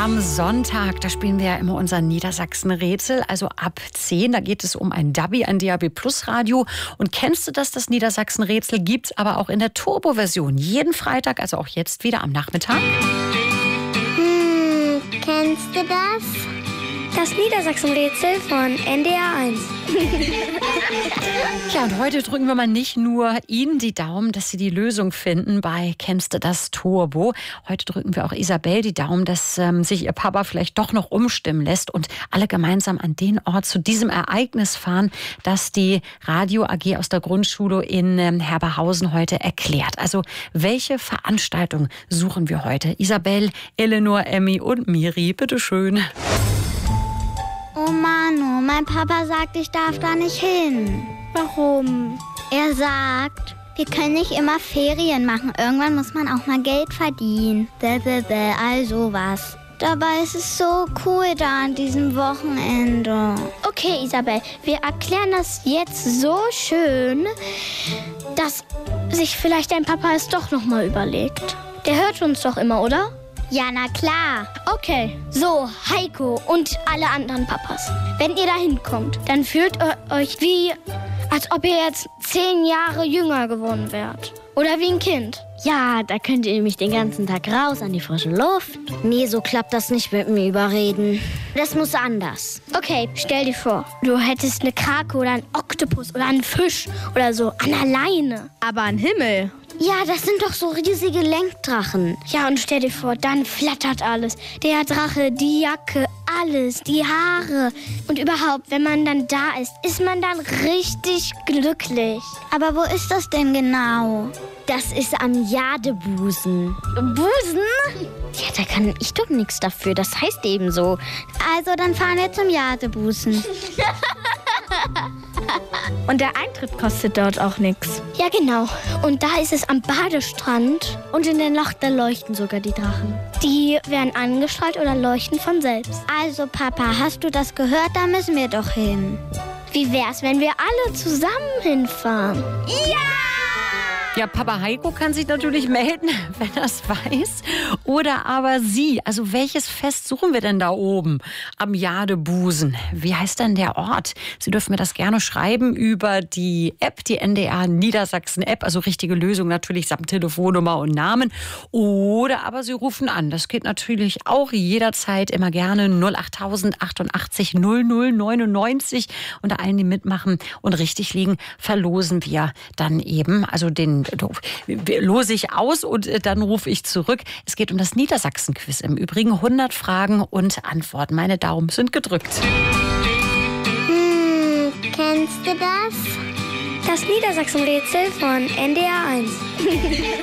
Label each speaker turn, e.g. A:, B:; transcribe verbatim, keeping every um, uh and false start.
A: am Sonntag, da spielen wir ja immer unser Niedersachsen-Rätsel, also ab zehn, da geht es um ein Dabi, ein D A B Plus Radio. Und kennst du das, das Niedersachsen-Rätsel gibt's aber auch in der Turbo-Version, jeden Freitag, also auch jetzt wieder am Nachmittag.
B: Hm, kennst du das?
C: Das Niedersachsen-Rätsel von N D R eins.
A: Ja, und heute drücken wir mal nicht nur Ihnen die Daumen, dass Sie die Lösung finden bei Kennst du das Turbo. Heute drücken wir auch Isabel die Daumen, dass ähm, sich ihr Papa vielleicht doch noch umstimmen lässt und alle gemeinsam an den Ort zu diesem Ereignis fahren, das die Radio A G aus der Grundschule in ähm, Herberhausen heute erklärt. Also welche Veranstaltung suchen wir heute? Isabel, Eleanor, Emmy und Miri, bitteschön.
B: Oh Manu, mein Papa sagt, ich darf da nicht hin.
C: Warum?
B: Er sagt, wir können nicht immer Ferien machen. Irgendwann muss man auch mal Geld verdienen. Bäh, bäh, bäh, also was. Dabei ist es so cool da an diesem Wochenende.
C: Okay, Isabel, wir erklären das jetzt so schön, dass sich vielleicht dein Papa es doch noch mal überlegt. Der hört uns doch immer, oder?
B: Ja, na klar.
C: Okay, so, Heiko und alle anderen Papas. Wenn ihr da hinkommt, dann fühlt ihr euch wie, als ob ihr jetzt zehn Jahre jünger geworden wärt. Oder wie ein Kind.
D: Ja, da könnt ihr nämlich den ganzen Tag raus an die frische Luft.
B: Nee, so klappt das nicht mit dem Überreden. Das muss anders.
C: Okay, stell dir vor, du hättest eine Krake oder einen Oktopus oder einen Fisch oder so an der Leine.
D: Aber ein Himmel.
B: Ja, das sind doch so riesige Lenkdrachen.
C: Ja, und stell dir vor, dann flattert alles. Der Drache, die Jacke, alles, die Haare. Und überhaupt, wenn man dann da ist, ist man dann richtig glücklich.
B: Aber wo ist das denn genau?
D: Das ist am Jadebusen.
C: Busen?
D: Ja, da kann ich doch nichts dafür. Das heißt eben so.
B: Also, dann fahren wir zum Jadebusen.
D: Und der Eintritt kostet dort auch nichts.
C: Ja, genau. Und da ist es am Badestrand.
D: Und in der Nacht, da leuchten sogar die Drachen.
C: Die werden angestrahlt oder leuchten von selbst.
B: Also, Papa, hast du das gehört? Da müssen wir doch hin.
C: Wie wär's, wenn wir alle zusammen hinfahren?
B: Ja!
A: Ja, Papa Heiko kann sich natürlich melden, wenn er es weiß. Oder aber Sie. Also welches Fest suchen wir denn da oben am Jadebusen? Wie heißt denn der Ort? Sie dürfen mir das gerne schreiben über die App, die N D R Niedersachsen App. Also richtige Lösung natürlich samt Telefonnummer und Namen. Oder aber Sie rufen an. Das geht natürlich auch jederzeit immer gerne null acht achtundachtzig null null neunundneunzig. Unter allen, die mitmachen und richtig liegen, verlosen wir dann eben, also den lose ich aus und dann rufe ich zurück. Es geht um das Niedersachsen-Quiz. Im Übrigen hundert Fragen und Antworten. Meine Daumen sind gedrückt.
B: Hm, kennst du das?
C: Das Niedersachsen-Rätsel von N D R eins.